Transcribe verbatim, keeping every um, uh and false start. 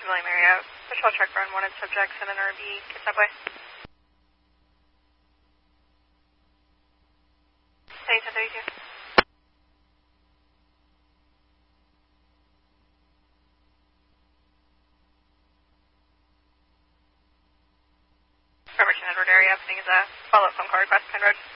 to William Marriott. Patrol truck run wanted subjects in an R V. Get subway. Hey, ten thirty-two. Robertson Edward area. Opening is a follow-up phone call request, Pine Road.